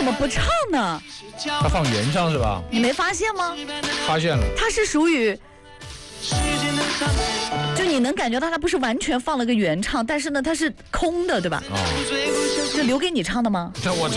么不唱呢？ 他放原唱是吧？ 你没发现吗？ 发现了， 它是属于，就你能感觉到它不是完全放了个原唱，但是呢它是空的，对吧？ 哦， 就留给你唱的吗？ 这我